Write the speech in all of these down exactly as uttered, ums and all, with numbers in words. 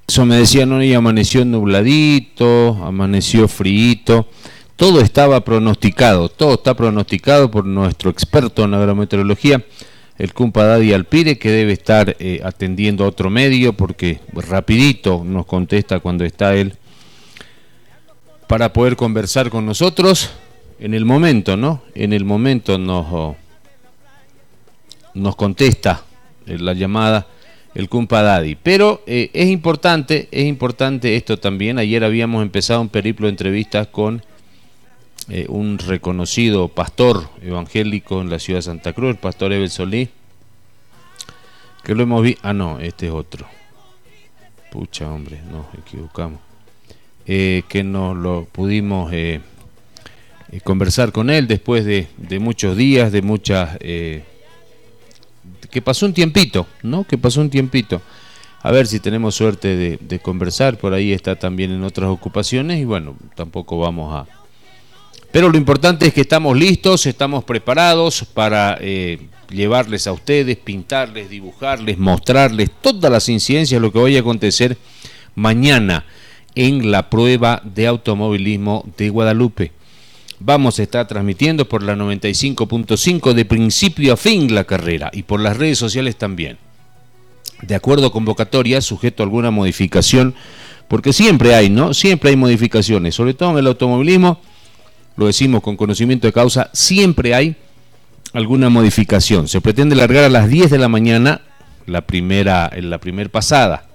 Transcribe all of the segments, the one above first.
Eso me decían, hoy amaneció nubladito, amaneció frío, todo estaba pronosticado, todo está pronosticado por nuestro experto en agrometeorología, el Cumpa Daddy Alpire, que debe estar eh, atendiendo a otro medio, porque rapidito nos contesta cuando está él, para poder conversar con nosotros en el momento, ¿no? En el momento nos, oh, nos contesta la llamada el Cumpa Daddy. Pero eh, es importante, es importante esto también. Ayer habíamos empezado un periplo de entrevistas con eh, un reconocido pastor evangélico en la ciudad de Santa Cruz, el pastor Ebel Solís, que lo hemos visto. Ah, no, este es otro. Pucha, hombre, nos equivocamos. Eh, que nos lo pudimos eh, eh, conversar con él después de, de muchos días, de muchas... Eh, que pasó un tiempito, ¿no? Que pasó un tiempito. A ver si tenemos suerte de, de conversar, por ahí está también en otras ocupaciones y bueno, tampoco vamos a... Pero lo importante es que estamos listos, estamos preparados para eh, llevarles a ustedes, pintarles, dibujarles, mostrarles todas las incidencias, lo que vaya a acontecer mañana en la prueba de automovilismo de Guadalupe. Vamos a estar transmitiendo por la noventa y cinco punto cinco de principio a fin la carrera y por las redes sociales también. De acuerdo a convocatoria, sujeto a alguna modificación, porque siempre hay, ¿no? Siempre hay modificaciones, sobre todo en el automovilismo, lo decimos con conocimiento de causa, siempre hay alguna modificación. Se pretende largar a las diez de la mañana la primera, en la primera pasada,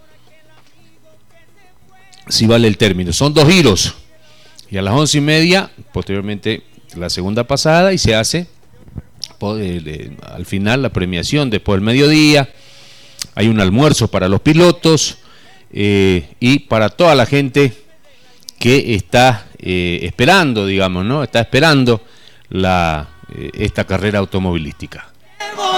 si vale el término. Son dos giros. Y a las once y media, posteriormente la segunda pasada, y se hace eh, al final la premiación después del mediodía. Hay un almuerzo para los pilotos eh, y para toda la gente que está eh, esperando, digamos, ¿no? Está esperando la, eh, esta carrera automovilística.